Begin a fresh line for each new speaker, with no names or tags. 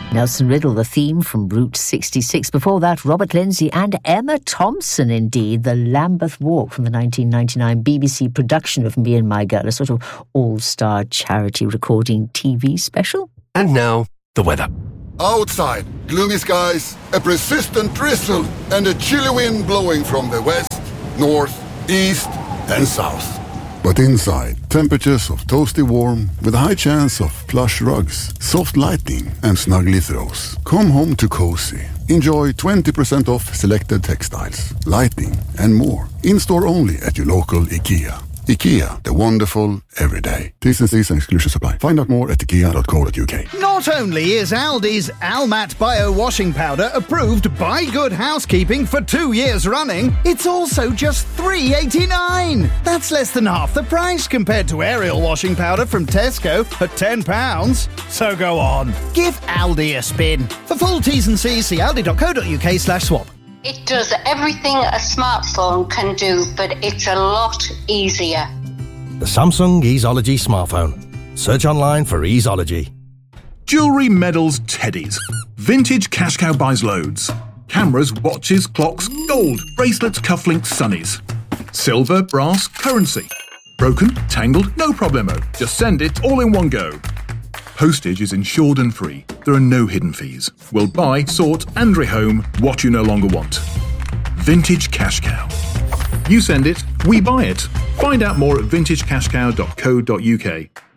Nelson Riddle, the theme from Route 66. Before that, Robert Lindsay and Emma Thompson, indeed, the Lambeth Walk from the 1999 BBC production of Me and My Girl, a sort of all-star charity recording TV special.
And now, the weather.
Outside, gloomy skies, a persistent drizzle, and a chilly wind blowing from the west, north, east, and south. But inside, temperatures of toasty warm with a high chance of plush rugs, soft lighting, and snuggly throws. Come home to cozy. Enjoy 20% off selected textiles, lighting, and more. In-store only at your local IKEA. IKEA, the wonderful everyday. T's and C's and exclusions apply. Find out more at ikea.co.uk.
Not only is Aldi's Almat Bio Washing Powder approved by Good Housekeeping for 2 years running, it's also just $3.89. That's less than half the price compared to Ariel washing powder from Tesco at £10. So go on, give Aldi a spin. For full T's and C's, see aldi.co.uk/swap.
It does everything a smartphone can do, but it's a lot easier.
The Samsung Easeology smartphone. Search online for Easeology.
Jewellery, medals, teddies. Vintage Cash Cow buys loads. Cameras, watches, clocks, gold, bracelets, cufflinks, sunnies. Silver, brass, currency. Broken, tangled, no problemo. Just send it all in one go. Postage is insured and free. There are no hidden fees. We'll buy, sort and rehome what you no longer want. Vintage Cash Cow. You send it, we buy it. Find out more at vintagecashcow.co.uk.